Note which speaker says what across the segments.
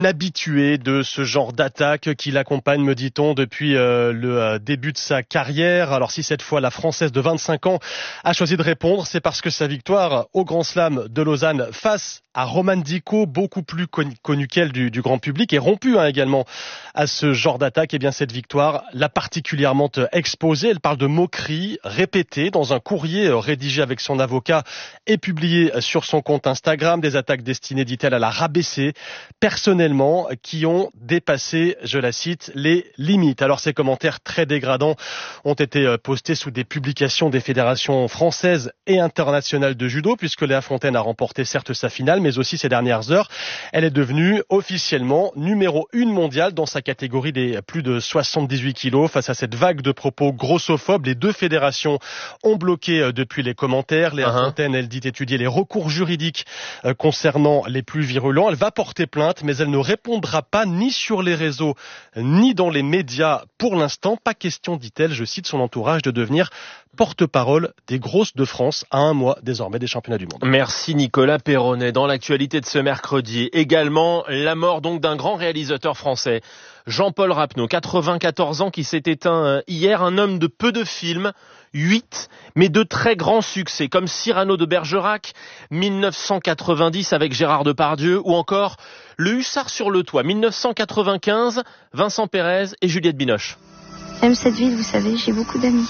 Speaker 1: Habitué de ce genre d'attaque qui l'accompagne, me dit-on, depuis le début de sa carrière. Alors si cette fois la Française de 25 ans a choisi de répondre, c'est parce que sa victoire au Grand Slam de Lausanne face à Romane Dico, beaucoup plus connue qu'elle du grand public, et rompue également à ce genre d'attaque. Et bien cette victoire l'a particulièrement exposée. Elle parle de moqueries répétées dans un courrier rédigé avec son avocat et publié sur son compte Instagram. Des attaques destinées, dit-elle, à la rabaisser personnellement, qui ont dépassé, je la cite, les limites. Alors ces commentaires très dégradants ont été postés sous des publications des fédérations françaises et internationales de judo, puisque Léa Fontaine a remporté certes sa finale, mais aussi ces dernières heures, elle est devenue officiellement numéro 1 mondiale dans sa catégorie des plus de 78 kilos. Face à cette vague de propos grossophobes, les deux fédérations ont bloqué depuis les commentaires. Léa Fontaine, elle dit étudier les recours juridiques concernant les plus virulents. Elle va porter plainte, mais elle ne répondra pas ni sur les réseaux ni dans les médias pour l'instant. Pas question, dit-elle, je cite son entourage, de devenir porte-parole des grosses de France à un mois désormais des championnats du monde.
Speaker 2: Merci Nicolas Perronnet. Dans l'actualité de ce mercredi, également la mort donc d'un grand réalisateur français, Jean-Paul Rapneau, 94 ans, qui s'est éteint hier, un homme de peu de films, 8, mais de très grands succès, comme Cyrano de Bergerac, 1990 avec Gérard Depardieu, ou encore Le Hussard sur le toit, 1995, Vincent Pérez et Juliette Binoche.
Speaker 3: J'aime cette ville, vous savez, j'ai beaucoup d'amis.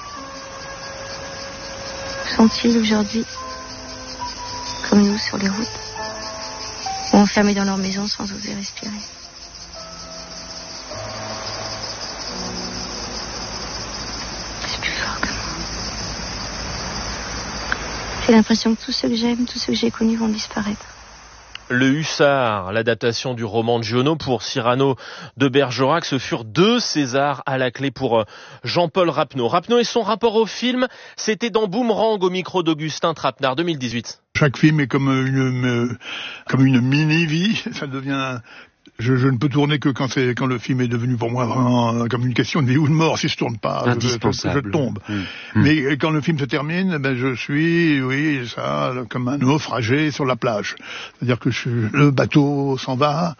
Speaker 3: Où sont-ils aujourd'hui? Comme nous, sur les routes, ou enfermés dans leur maison sans oser respirer. C'est plus fort que moi. J'ai l'impression que tous ceux que j'aime, tous ceux que j'ai connus vont disparaître.
Speaker 2: Le Hussard, l'adaptation du roman de Giono pour Cyrano de Bergerac, ce furent 2 Césars à la clé pour Jean-Paul Rapneau. Rapneau et son rapport au film, c'était dans Boomerang au micro d'Augustin Trapenard, 2018.
Speaker 4: Chaque film est comme une mini-vie, ça devient... Je ne peux tourner que quand le film est devenu pour moi vraiment comme une question de vie ou de mort. Si je tourne pas, je tombe. Mais quand le film se termine, je suis, comme un naufragé sur la plage. C'est-à-dire que le bateau s'en va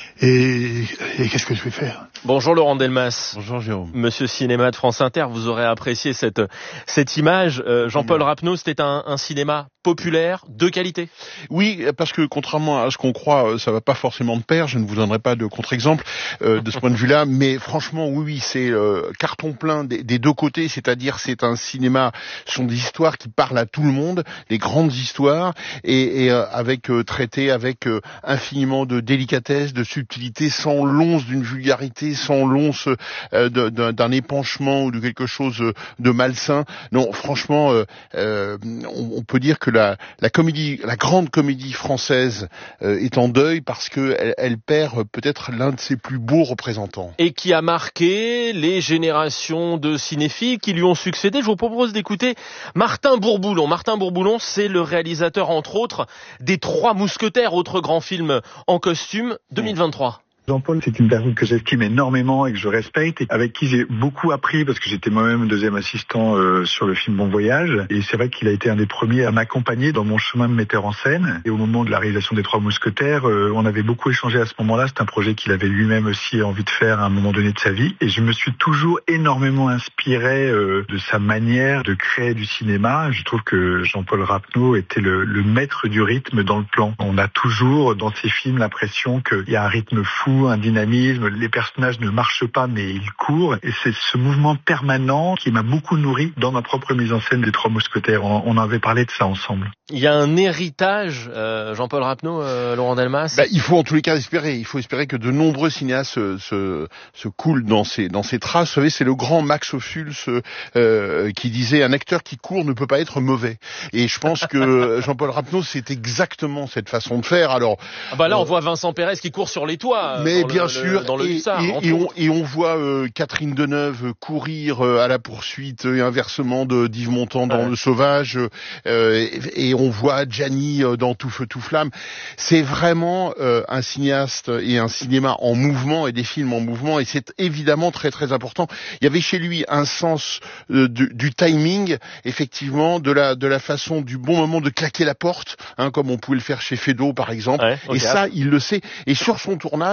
Speaker 4: et qu'est-ce que je vais faire?
Speaker 2: Bonjour Laurent Delmas.
Speaker 5: Bonjour Jérôme.
Speaker 2: Monsieur Cinéma de France Inter, vous aurez apprécié cette image. Jean-Paul Rapneau, c'était un cinéma populaire, de qualité.
Speaker 5: Oui, parce que contrairement à ce qu'on croit, ça va pas forcément de pair. Je ne vous donnerai pas de contre-exemple de ce point de vue-là, mais franchement, oui, c'est carton plein des deux côtés. C'est-à-dire, c'est un cinéma, ce sont des histoires qui parlent à tout le monde, des grandes histoires, et traitées avec infiniment de délicatesse, de subtilité, sans l'once d'une vulgarité, sans l'once d'un épanchement ou de quelque chose de malsain. Non, franchement, on peut dire que la grande comédie française est en deuil parce que elle perd peut-être l'un de ses plus beaux représentants.
Speaker 2: Et qui a marqué les générations de cinéphiles qui lui ont succédé. Je vous propose d'écouter Martin Bourboulon. Martin Bourboulon, c'est le réalisateur, entre autres, des 3 Mousquetaires, autre grand film en costume, 2023.
Speaker 6: Jean-Paul, c'est une personne que j'estime énormément et que je respecte et avec qui j'ai beaucoup appris parce que j'étais moi-même 2e assistant sur le film Bon Voyage et c'est vrai qu'il a été un des premiers à m'accompagner dans mon chemin de metteur en scène et au moment de la réalisation des 3 Mousquetaires, on avait beaucoup échangé à ce moment-là. C'est un projet qu'il avait lui-même aussi envie de faire à un moment donné de sa vie et je me suis toujours énormément inspiré de sa manière de créer du cinéma. Je trouve que Jean-Paul Rapneau était le maître du rythme dans le plan. On a toujours dans ses films l'impression qu'il y a un rythme fou, un dynamisme, les personnages ne marchent pas mais ils courent et c'est ce mouvement permanent qui m'a beaucoup nourri dans ma propre mise en scène des 3 Mousquetaires. On avait parlé de ça ensemble.
Speaker 2: Il y a un héritage, Jean-Paul Rapneau, Laurent Delmas.
Speaker 5: Il faut en tous les cas espérer. Il faut espérer que de nombreux cinéastes se coulent dans ces traces. Vous savez, c'est le grand Max Ophuls qui disait un acteur qui court ne peut pas être mauvais. Et je pense que Jean-Paul Rapneau, c'est exactement cette façon de faire. Alors,
Speaker 2: là, on voit Vincent Pérez qui court sur les toits.
Speaker 5: mais bien sûr,
Speaker 2: dans le Hussard.
Speaker 5: Et on voit Catherine Deneuve courir à la poursuite et inversement d'Yves Montand dans Le Sauvage, et on voit Gianni dans Tout feu tout flamme. C'est vraiment un cinéaste et un cinéma en mouvement et des films en mouvement, et c'est évidemment très très important. Il y avait chez lui un sens du timing, effectivement, de la façon, du bon moment de claquer la porte, comme on pouvait le faire chez Feydeau par exemple. Et ça, il le sait. Et sur son tournage,